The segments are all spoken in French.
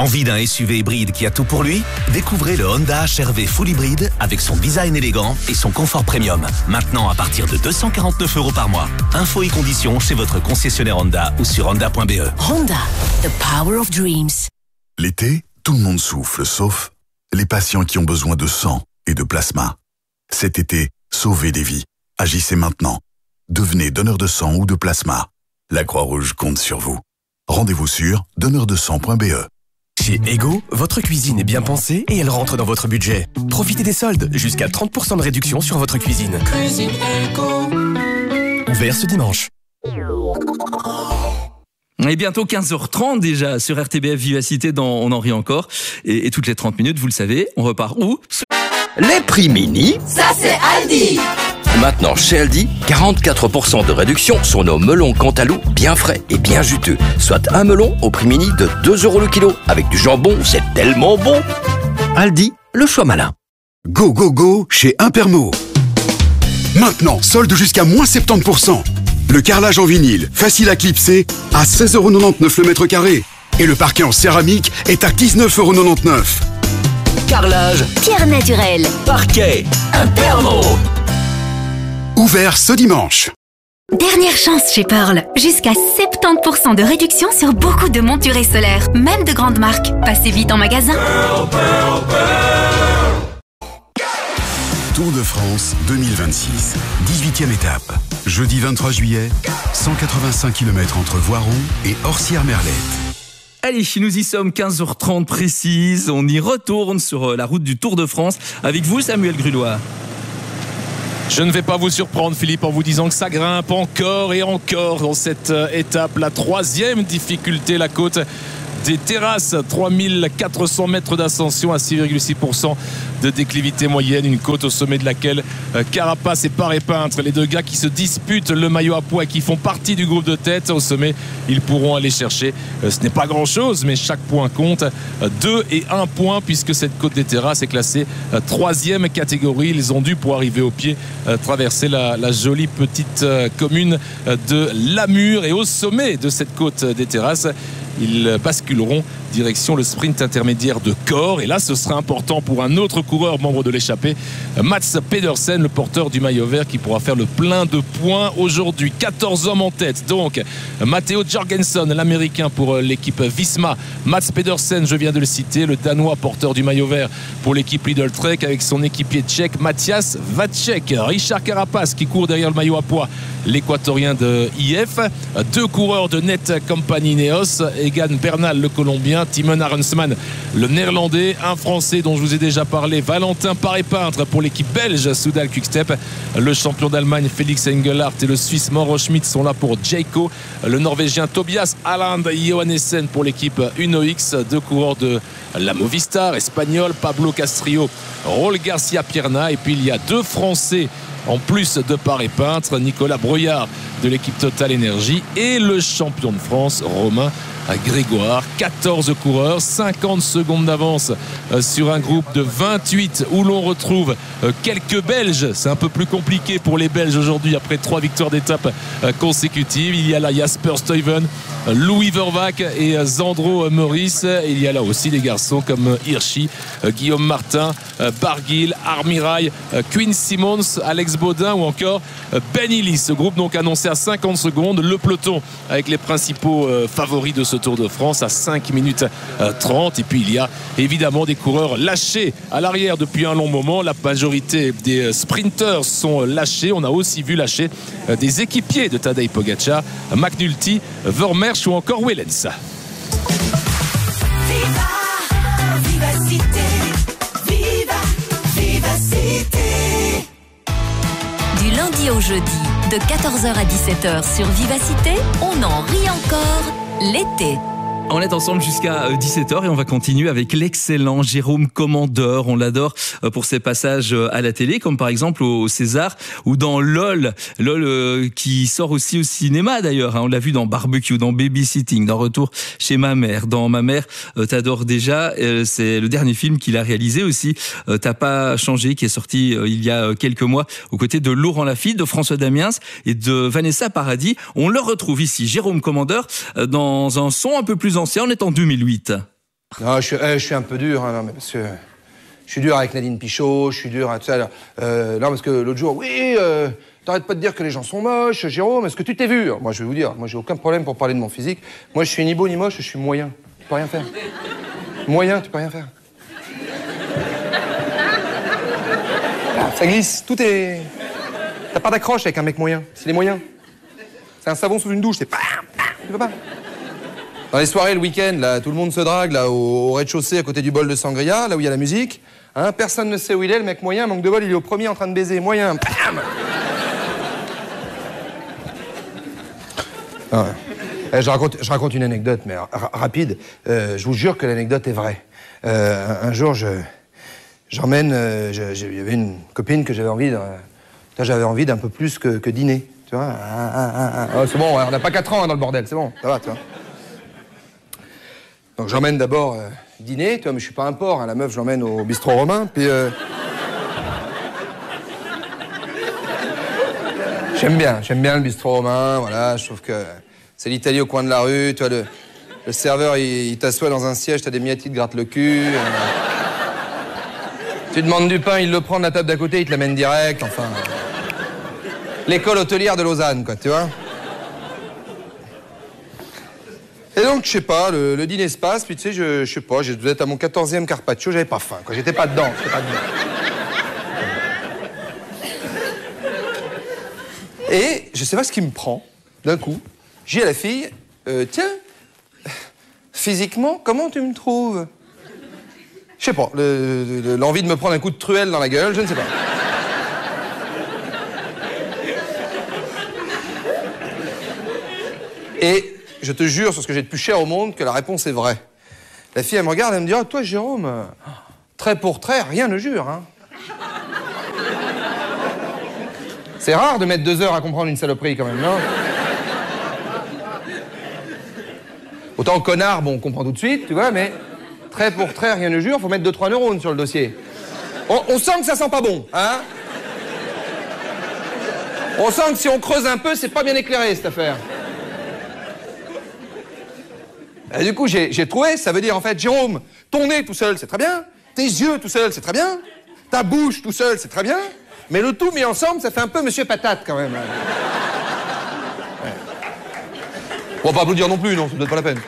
Envie d'un SUV hybride qui a tout pour lui? Découvrez le Honda HR-V Full Hybrid avec son design élégant et son confort premium. Maintenant à partir de 249 € par mois. Infos et conditions chez votre concessionnaire Honda ou sur honda.be. Honda, the power of dreams. L'été, tout le monde souffle, sauf les patients qui ont besoin de sang et de plasma. Cet été, sauvez des vies. Agissez maintenant. Devenez donneur de sang ou de plasma. La Croix-Rouge compte sur vous. Rendez-vous sur donneurdesang.be. Chez Ego, votre cuisine est bien pensée et elle rentre dans votre budget. Profitez des soldes, jusqu'à 30% de réduction sur votre cuisine. Cuisine Ego. Ouvert ce dimanche. Et bientôt 15h30 déjà sur RTBF Vivacité dans On en rit encore. Et toutes les 30 minutes, vous le savez, on repart où? Les prix mini, Ça c'est Aldi. maintenant chez Aldi, 44% de réduction sur nos melons Cantalou bien frais et bien juteux. Soit un melon au prix mini de 2 € le kilo. Avec du jambon, c'est tellement bon. Aldi, le choix malin. Go, go, go chez Impermo. Maintenant, solde jusqu'à moins 70%. Le carrelage en vinyle, facile à clipser, à 16,99 € le mètre carré. Et le parquet en céramique est à 19,99 €. Carrelage, Pierre naturelle. parquet, Impermo. Ouvert ce dimanche. Dernière chance chez Pearl. Jusqu'à 70% de réduction sur beaucoup de monturés solaires, même de grandes marques. Passez vite en magasin. Tour de France 2026, 18e étape. Jeudi 23 juillet, 185 km entre Voiron et Orsières-Merlette. Allez, nous y sommes, 15h30 précise. On y retourne sur la route du Tour de France. Avec vous, Samuel Grulois. Je ne vais pas vous surprendre, Philippe, en vous disant que ça grimpe encore et encore dans cette étape. La troisième difficulté, la côte des Terrasses, 3400 mètres d'ascension à 6,6% de déclivité moyenne, une côte au sommet de laquelle Carapace et Paré-Peintre, les deux gars qui se disputent le maillot à pois et qui font partie du groupe de tête, au sommet, ils pourront aller chercher, ce n'est pas grand chose, mais chaque point compte, 2 et 1 point, puisque cette côte des Terrasses est classée 3e catégorie. Ils ont dû, pour arriver au pied, traverser la jolie petite commune de Lamure, et au sommet de cette côte des Terrasses, ils basculeront direction le sprint intermédiaire de Corps. Et là, ce sera important pour un autre coureur membre de l'échappée, Mats Pedersen, le porteur du maillot vert, qui pourra faire le plein de points aujourd'hui. 14 hommes en tête, donc Matteo Jorgensen, l'américain pour l'équipe Visma, Mats Pedersen, je viens de le citer, le danois porteur du maillot vert pour l'équipe Lidl Trek, avec son équipier tchèque Matthias Vacek, Richard Carapace qui court derrière le maillot à pois, l'équatorien de IF, deux coureurs de Net Company Neos, Egan Bernal, le colombien, Timon Arensman, le néerlandais, un français dont je vous ai déjà parlé, Valentin Paré-Peintre pour l'équipe belge Soudal Quickstep, le champion d'Allemagne Félix Engelhardt et le Suisse Mauro Schmidt sont là pour Jayco, le norvégien Tobias Haaland Johannesen pour l'équipe Uno X, deux coureurs de la Movistar espagnol, Pablo Castrillo, Raúl Garcia Pierna, et puis il y a deux français en plus de Paré-Peintre, Nicolas Breuillard de l'équipe Total Énergie et le champion de France Romain Grégoire. 14 coureurs, 50 secondes d'avance sur un groupe de 28 où l'on retrouve quelques Belges. C'est un peu plus compliqué pour les Belges aujourd'hui après 3 victoires d'étape consécutives. Il y a là Jasper Stuyven, Louis Vervac et Zandro Meurice. Il y a là aussi des garçons comme Hirschi, Guillaume Martin, Barguil, Armirail, Quinn Simmons, Alex Baudin ou encore Ben Illy. Ce groupe donc annoncé à 50 secondes. Le peloton avec les principaux favoris de ce Tour de France à 5 minutes 30. Et puis il y a évidemment des coureurs lâchés à l'arrière depuis un long moment. La majorité des sprinteurs sont lâchés. On a aussi vu lâcher des équipiers de Tadej Pogacar, McNulty, Vermeersch ou encore Wellens. Du lundi au jeudi, de 14h à 17h sur Vivacité, on en rit encore l'été. On est ensemble jusqu'à 17h et on va continuer avec l'excellent Jérôme Commandeur. On l'adore pour ses passages à la télé, comme par exemple au César ou dans LOL. LOL qui sort aussi au cinéma d'ailleurs. On l'a vu dans Barbecue, dans Babysitting, dans Retour chez ma mère. Dans Ma mère t'adore déjà, c'est le dernier film qu'il a réalisé aussi. T'as pas changé, qui est sorti il y a quelques mois aux côtés de Laurent Lafitte, de François Damiens et de Vanessa Paradis. On le retrouve ici, Jérôme Commandeur, dans un son un peu plus ancien, on est en 2008. Non, je suis un peu dur, hein, non, mais parce que je suis dur avec Nadine Pichot, je suis dur à tout ça. Non, parce que l'autre jour, oui, t'arrêtes pas de dire que les gens sont moches, Jérôme, est-ce que tu t'es vu? Moi, je vais vous dire, moi, j'ai aucun problème pour parler de mon physique. Moi, je suis ni beau ni moche, je suis moyen. Tu peux rien faire. Moyen, tu peux rien faire. Ah, ça glisse, tout est... T'as pas d'accroche avec un mec moyen, c'est les moyens. C'est un savon sous une douche, c'est... Tu peux pas. Dans les soirées, le week-end, là, tout le monde se drague, là, au rez-de-chaussée, à côté du bol de sangria, là où il y a la musique. Hein, personne ne sait où il est, le mec moyen, manque de bol, il est au premier en train de baiser. Moyen, bam. Ah ouais. Je raconte une anecdote, mais rapide. Je vous jure que l'anecdote est vraie. Un jour, j'emmène... Il y avait une copine que j'avais envie d'un peu plus que dîner. Tu vois, oh, c'est bon, on n'a pas 4 ans hein, dans le bordel, c'est bon, ça va, tu vois. Donc j'emmène d'abord dîner, tu vois, mais je suis pas un porc, hein, la meuf, je l'emmène au bistrot romain, puis... J'aime bien le bistrot romain, voilà, je trouve que c'est l'Italie au coin de la rue, tu vois, le serveur, il t'assoit dans un siège, t'as des miettes qui te grattent le cul... Tu demandes du pain, il le prend de la table d'à côté, il te l'amène direct, enfin... L'école hôtelière de Lausanne, quoi, tu vois. Et donc, je sais pas, le dîner se passe, puis tu sais, je sais pas, je devais être à mon 14e carpaccio, j'avais pas faim, quoi, j'étais pas dedans. Et je sais pas ce qui me prend, d'un coup. J'ai dit à la fille, tiens, physiquement, comment tu me trouves? Je sais pas, l'envie de me prendre un coup de truelle dans la gueule, je ne sais pas. Et je te jure sur ce que j'ai de plus cher au monde que la réponse est vraie. La fille, elle me regarde, elle me dit, oh, toi, Jérôme, trait pour trait, rien ne jure, hein. C'est rare de mettre 2 heures à comprendre une saloperie, quand même, non? Autant connard, bon, on comprend tout de suite, tu vois, mais trait pour trait, rien ne jure, faut mettre 2-3 neurones sur le dossier. On sent que ça sent pas bon, hein? On sent que si on creuse un peu, c'est pas bien éclairé, cette affaire. Et du coup, j'ai trouvé, ça veut dire en fait, Jérôme, ton nez tout seul, c'est très bien. Tes yeux tout seul, c'est très bien. Ta bouche tout seul, c'est très bien. Mais le tout mis ensemble, ça fait un peu Monsieur Patate quand même. Ouais. On va pas applaudir non plus, non, c'est peut-être pas la peine.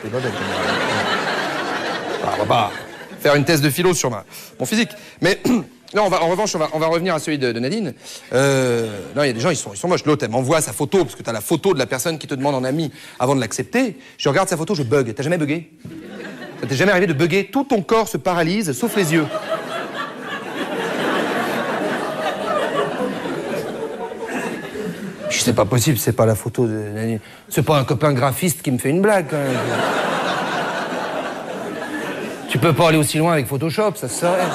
On va pas faire une thèse de philo sur mon physique. Mais non, en revanche, on va revenir à celui de Nadine. Non, il y a des gens, ils sont moches. L'autre, elle m'envoie sa photo, parce que t'as la photo de la personne qui te demande en ami avant de l'accepter. Je regarde sa photo, je bug. T'as jamais bugué? Ça t'est jamais arrivé de bugger? Tout ton corps se paralyse, sauf les yeux. C'est pas possible, c'est pas la photo de Nadine. C'est pas un copain graphiste qui me fait une blague, quand même. Tu peux pas aller aussi loin avec Photoshop, ça se saurait.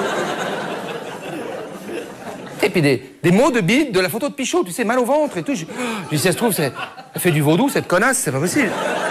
Et puis des mots de bide de la photo de Pichot, tu sais, mal au ventre et tout. Je dis, si ça se trouve, elle fait du vaudou, cette connasse, c'est pas possible.